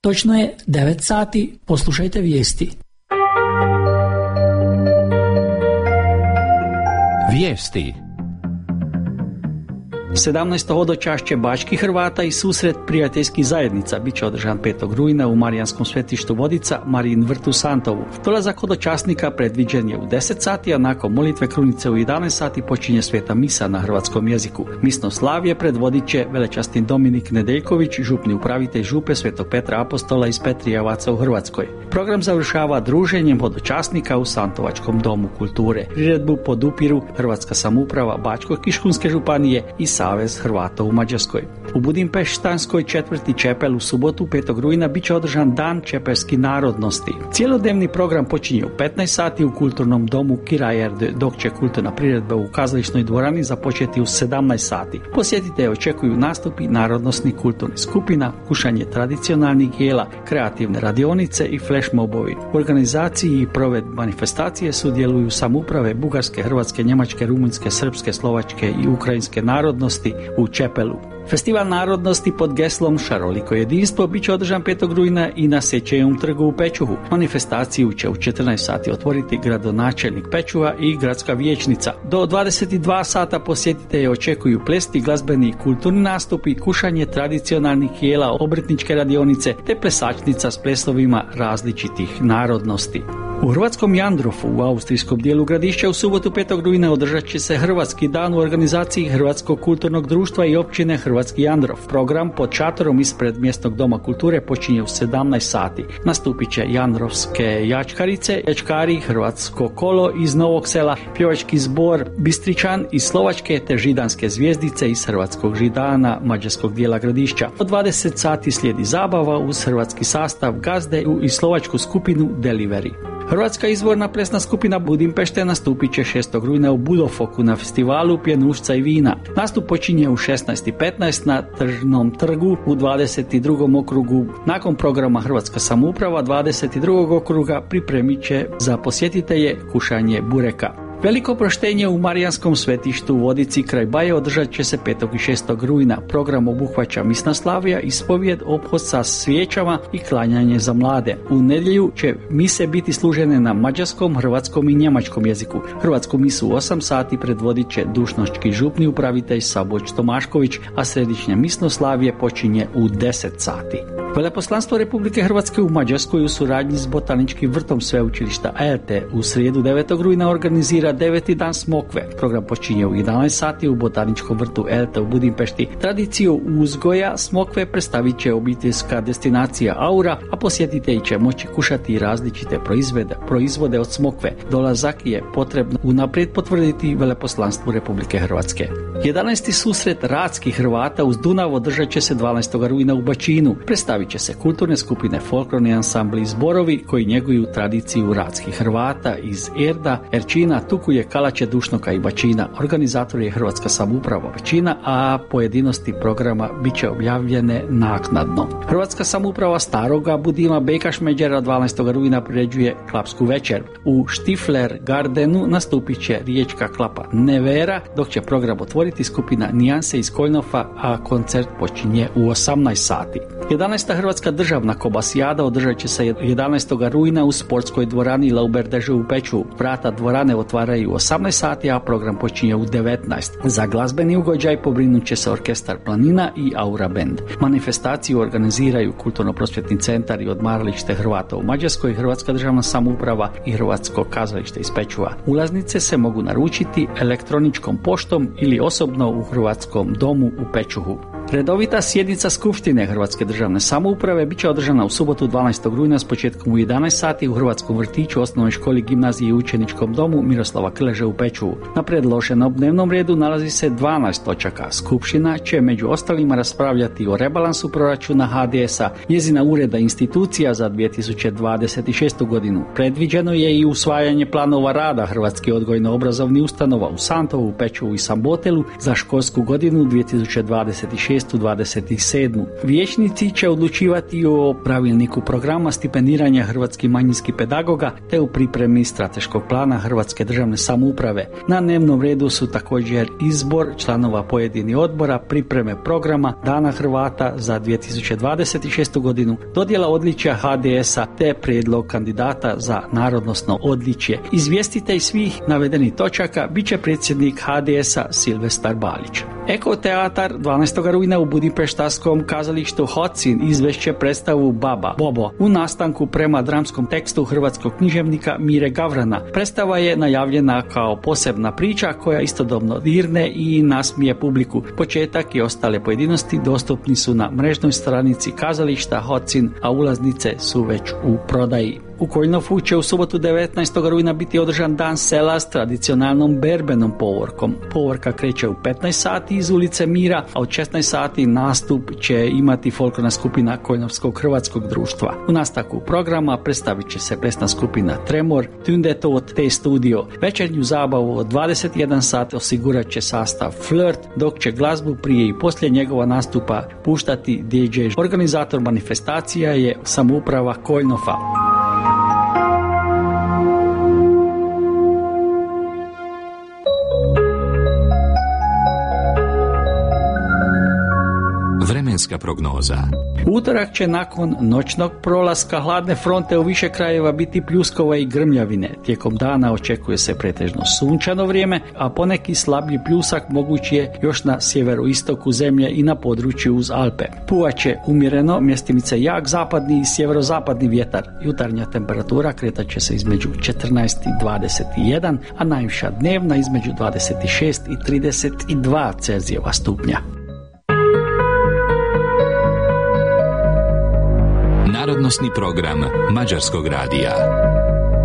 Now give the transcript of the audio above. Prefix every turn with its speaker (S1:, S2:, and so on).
S1: Točno je 9 sati, poslušajte vijesti.
S2: Vijesti.
S3: 17. hodočašće bačkih Hrvata i susret prijateljskih zajednica bit će održan 5. rujna u Marijanskom svetištu Vodica, Marijin vrt u Santovu. Dolazak hodočasnika predviđen je u 10 sati, a nakon molitve krunice u 11 sati počinje sveta misa na hrvatskom jeziku. Misno slavje predvodit će velečasni Dominik Nedeljković, župni upravitelj župe Svetog Petra Apostola iz Petrijevaca u Hrvatskoj. Program završava druženjem hodočasnika u Santovačkom domu kulture. Priredbu podupiru Hrvatska samouprava Bačko-Kiškunske županije i Savez Hrvata u Mađarskoj. U Budimpeštanskoj četvrti Čepel u subotu 5. rujna bit će održan Dan čepelski narodnosti. Cijelodnevni program počinje u 15 sati u kulturnom domu Kirajerde, dok će kulturna priredba u kazališnoj dvorani započeti u 17 sati. Posjetitelje očekuju nastupi narodnosnih kulturnih skupina, kušanje tradicionalnih jela, kreativne radionice i flash mobovi. U organizaciji i provedbi manifestacije sudjeluju samouprave Bugarske, Hrvatske, Njemačke, Rumunjske, Srpske, Slovačke i Ukrajinske narodnosti u Čepelu. Festival narodnosti pod geslom Šaroliko jedinstvo bit će održan 5. rujna i na Sečejom trgu u Pečuhu. Manifestaciju će u 14 sati otvoriti gradonačelnik Pečuha i gradska vijećnica. Do 22 sata posjetitelje očekuju plesni, glazbeni i kulturni nastupi, kušanje tradicionalnih jela, obrtničke radionice te plesačnica s plesovima različitih narodnosti. U hrvatskom Jandrofu u austrijskom dijelu Gradišća u subotu 5. rujna održat će se Hrvatski dan u organizaciji Hrvatskog kulturnog društva i općine Hrvatski Jandrov. Program pod šatorom ispred mjesnog doma kulture počinje u 17 sati. Nastupit će jandrovske jačkarice, jačkari, Hrvatsko kolo iz Novog Sela, pjevački zbor Bistričan iz Slovačke te židanske zvijezdice iz Hrvatskog Židana mađarskog dijela Gradišća. Od 20 sati slijedi zabava uz hrvatski sastav Gazde i slovačku skupinu Delivery. Hrvatska izvorna plesna skupina Budimpešte nastupit će 6. rujna u Budofoku na festivalu Pjenušca i vina. Nastup počinje u 16:15 na Tržnom trgu u 22. okrugu. Nakon programa Hrvatska samouprava 22. okruga pripremit će za posjetitelje kušanje bureka. Veliko proštenje u Marijanskom svetištu u Vodici kraj Baje održat će se 5. i 6. rujna. Program obuhvaća misna slavija, ispovijed, ophod sa svijećama i klanjanje za mlade. U nedjelju će mise biti služene na mađarskom, hrvatskom i njemačkom jeziku. Hrvatsku misu u 8 sati predvodit će dušnoški župni upravitelj Saboć Tomašković, a središnje misno slavije počinje u 10 sati. Veleposlanstvo Republike Hrvatske u Mađarskoj u suradnji s Botaničkim vrtom sveučilišta ELTE u srijedu 9. rujna organizira 9. dan smokve. Program počinje u 11 sati u Botaničkom vrtu ELTE u Budimpešti. Tradiciju uzgoja smokve predstavit će obiteljska destinacija Aura, a posjetitelji će moći kušati različite proizvode od smokve. Dolazak je potrebno unaprijed potvrditi Veleposlanstvu Republike Hrvatske. 11. susret radskih Hrvata uz Dunav održat će se 12. rujna u Bačinu. Predstavit će se kulturne skupine, folklorni ansambli i zborovi koji njeguju tradiciju radskih Hrvata iz Erda, Erčina, Tukuje, Kalače, Dušnoka i Bačina. Organizator je Hrvatska samouprava Bačina, a pojedinosti programa bit će objavljene naknadno. Hrvatska samouprava Staroga Budima Bejka Šmeđera 12. rujna priređuje klapsku večer. U Štifler Gardenu nastupit će riječka klapa Nevera, dok će program otvoriti skupina Nijanse iz Koljnofa, a koncert počinje u 18 sati. 11. Hrvatska državna kobasijada održat će se 11. rujna u sportskoj dvorani Lauberdeže u Peču. Vrata dvorane otvaraju u 18 sati, a program počinje u 19. Za glazbeni ugođaj pobrinut će se orkestar Planina i Aura Band. Manifestaciju organiziraju Kulturno-prosvjetni centar i odmaralište Hrvata u Mađarskoj, Hrvatska državna samouprava i Hrvatsko kazalište iz Pečuva. Ulaznice se mogu naručiti elektroničkom poštom ili osobno u Hrvatskom domu u Pečuhu. Redovita sjednica Skupštine Hrvatske državne samouprave bit će održana u subotu 12. rujna s početkom u 11 sati u Hrvatskom vrtiću, osnovnoj školi, gimnaziji i učeničkom domu Miroslava Krleže u Pečuvu. Na predloženom dnevnom redu nalazi se 12 točaka. Skupština će među ostalima raspravljati o rebalansu proračuna HDS-a, njezina ureda institucija za 2026. godinu. Predviđeno je i usvajanje planova rada Hrvatskih odgojno-obrazovnih ustanova u Santovu, Pečuvu i Sambotelu za školsku godinu 2026. 26.27. Vijećnici će odlučivati o pravilniku programa stipendiranja hrvatskih manjinskih pedagoga te u pripremi strateškog plana Hrvatske državne samouprave. Na dnevnom redu su također izbor članova pojedinih odbora, pripreme programa Dana Hrvata za 2026. godinu, dodjela odličja HDS-a te prijedlog kandidata za narodnosno odličje. Izvjestitelj svih navedenih točaka bit će predsjednik HDS-a Silvestar Balić. Eko teatar 12. rujna u Budimpeštarskom kazalištu Hocin izvešće predstavu Baba Bobo u nastanku prema dramskom tekstu hrvatskog književnika Mire Gavrana. Predstava je najavljena kao posebna priča koja istodobno dirne i nasmije publiku. Početak i ostale pojedinosti dostupni su na mrežnoj stranici kazališta Hocin, a ulaznice su već u prodaji. U Koljnofu će u subotu 19. rujna biti održan dan sela s tradicionalnom berbenom povorkom. Povorka kreće u 15 sati iz ulice Mira, a od 16 sati nastup će imati folklorna skupina Koljnovskog hrvatskog društva. U nastavku programa predstavit će se plesna skupina Tremor, Tundetot te Studio. Večernju zabavu od 21 sat osigurat će sastav Flirt, dok će glazbu prije i poslije njegova nastupa puštati DJ. Organizator manifestacija je samouprava Koljnofa.
S2: Vremenska prognoza.
S3: Utorak će nakon noćnog prolaska hladne fronte u više krajeva biti pljuskova i grmljavine. Tijekom dana očekuje se pretežno sunčano vrijeme, a poneki slablji pljusak moguć je još na sjeveroistoku zemlje i na području uz Alpe. Puvaće umjereno, mjestimice jak zapadni i sjeverozapadni vjetar. Jutarnja temperatura kretat će se između 14 i 21, a najviša dnevna između 26 i 32 Celzijeva stupnja.
S2: Narodnosni program Mađarskog radija.